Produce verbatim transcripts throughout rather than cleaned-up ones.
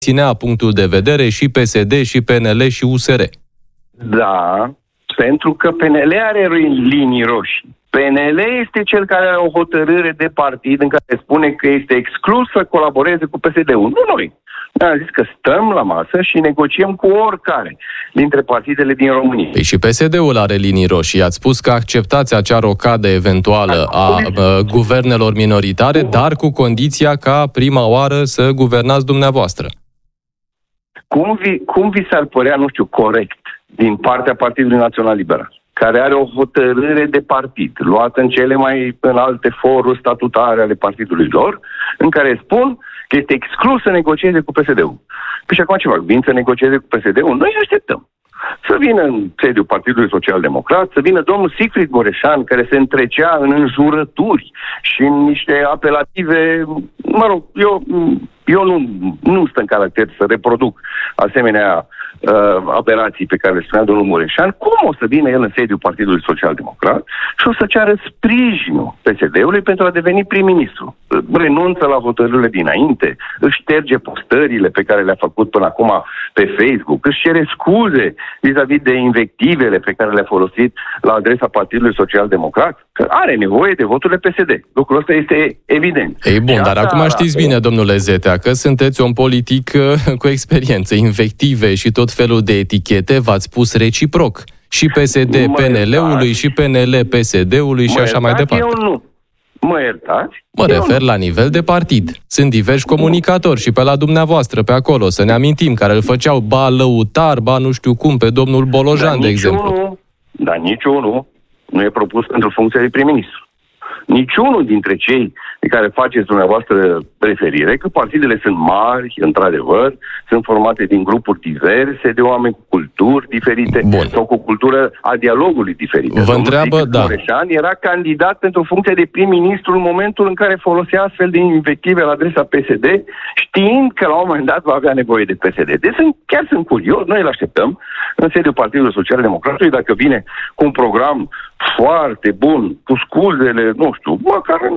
ținea punctul de vedere și P S D, și P N L, și U S R. Da, pentru că P N L are linii roșii. P N L este cel care are o hotărâre de partid în care spune că este exclus să colaboreze cu P S D-ul. Nu noi. Am zis că stăm la masă și negociem cu oricare dintre partidele din România. Păi și P S D-ul are linii roșii. Ați spus că acceptați acea rocadă eventuală a, a, a guvernelor minoritare, dar cu condiția ca prima oară să guvernați dumneavoastră. Cum vi, cum vi s-ar părea, nu știu, corect din partea Partidului Național Liberal, care are o hotărâre de partid, luată în cele mai înalte foruri statutare ale partidului lor, în care spun că este exclus să negocieze cu P S D-ul. Păi și acum ce fac? Vin să negocieze cu P S D-ul? Noi așteptăm. Să vină în sediul Partidului Social Democrat, să vină domnul Siegfried Boreșan, care se întrecea în înjurături și în niște apelative, mă rog, eu, eu nu, nu sunt în caracter să reproduc asemenea uh, aberații pe care le spunea domnul Mureșan. Cum o să vină el în sediul Partidului Social Democrat și o să ceară sprijinul P S D-ului pentru a deveni prim-ministru? Renunță la hotărârile dinainte, își șterge postările pe care le-a făcut până acum pe Facebook, își cere scuze vis-a-vis de invectivele pe care le-a folosit la adresa Partidului Social Democrat, că are nevoie de voturile P S D. Lucrul ăsta este evident. Ei bun, dar acum știți bine, domnule Zetea, că sunteți un politic cu experiență, invective și tot felul de etichete v-ați pus reciproc. Și P S D P N L-ului, și P N L P S D-ului și așa mai departe. Eu nu. Mă iertați? Mă refer la nivel de partid. Sunt diversi comunicatori și pe la dumneavoastră, pe acolo, să ne amintim, care îl făceau ba lăutar, ba nu știu cum, pe domnul Bolojan, de exemplu. Dar niciunul nu e propus pentru funcția de prim-ministru. Niciunul dintre cei de care faceți dumneavoastră referire, că partidele sunt mari, într-adevăr, sunt formate din grupuri diverse, de oameni cu culturi diferite, Bun. sau cu cultură a dialogului diferite. Vă întreabă, da. Mureșan era candidat pentru funcția de prim-ministru în momentul în care folosea astfel de invective la adresa P S D, știind că la un moment dat va avea nevoie de P S D. Deci sunt, chiar sunt curios, noi îl așteptăm în sediul Partidului Social Democratului, dacă vine cu un program foarte bun, cu scuzele, nu știu, măcar în,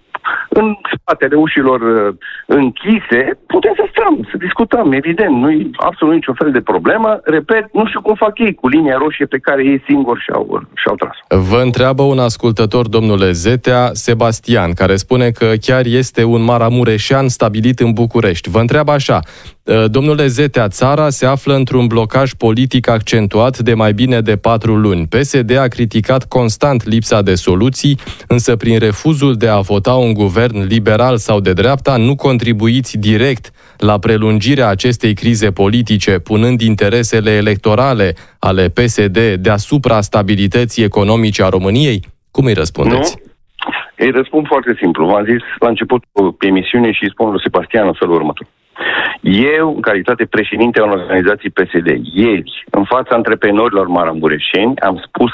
în spatele ușilor închise, putem să stăm, să discutăm, evident, nu-i absolut niciun fel de problemă. Repet, nu știu cum fac ei cu linia roșie pe care ei singuri și-au, și-au tras. Vă întreabă un ascultător, domnule Zetea, Sebastian, care spune că chiar este un maramureșean stabilit în București. Vă întreabă așa: domnule Zetea, țara se află într-un blocaj politic accentuat de mai bine de patru luni. P S D a criticat constant lipsa de soluții, însă prin refuzul de a vota un guvern liberal sau de dreapta, nu contribuiți direct la prelungirea acestei crize politice, punând interesele electorale ale P S D deasupra stabilității economice a României? Cum îi răspundeți? Nu. Îi răspund foarte simplu. V-am zis la începutul emisiunii și îi spun lui Sebastian în felul următor. Eu, în calitate președinte a unei organizații P S D, ieri, în fața antreprenorilor maramureșeni, am spus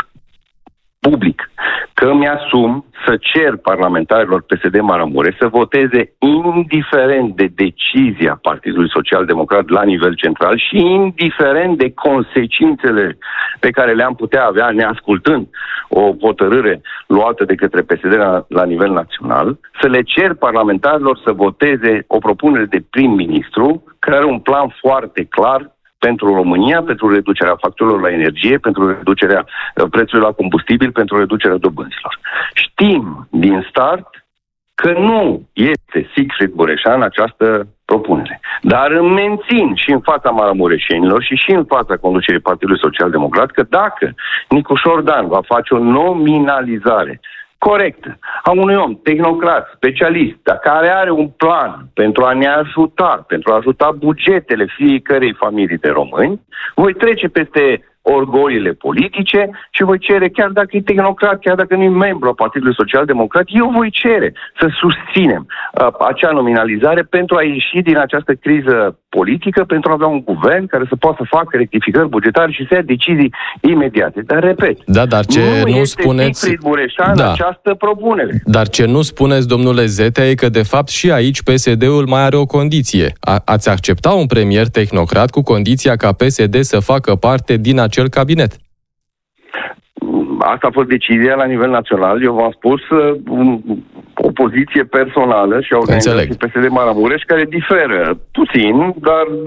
public că mi-asum să cer parlamentarilor P S D Maramureș să voteze indiferent de decizia Partidului Social Democrat la nivel central și indiferent de consecințele pe care le-am putea avea neascultând o hotărâre luată de către P S D la, la nivel național, să le cer parlamentarilor să voteze o propunere de prim-ministru care are un plan foarte clar pentru România, pentru reducerea facturilor la energie, pentru reducerea prețului la combustibil, pentru reducerea dobânzilor. Știm din start că nu este Siegfried Boreșan această propunere. Dar îmi mențin și în fața maramureșenilor și și în fața conducerii Partidului Social Democrat că dacă Nicușor Dan va face o nominalizare corectă a unui om tehnocrat, specialist, care are un plan pentru a ne ajuta, pentru a ajuta bugetele fiecărei familii de români, voi trece peste orgoliile politice și voi cere, chiar dacă e tehnocrat, chiar dacă nu e membru al Partidului Social Democrat, eu voi cere să susținem uh, acea nominalizare pentru a ieși din această criză politică, pentru a avea un guvern care să poată să facă rectificări bugetare și să ia decizii imediate. Dar, repet, da, dar ce nu, nu este spuneți... Siegfried Boreșan da. această propunere. Dar ce nu spuneți, domnule Zetea, e că, de fapt, și aici P S D-ul mai are o condiție. A- ați accepta un premier tehnocrat cu condiția ca P S D să facă parte din acel cabinet? asta a fost decizia la nivel național. Eu v-am spus uh, o poziție personală și a organizației P S D Maramureș care diferă puțin, dar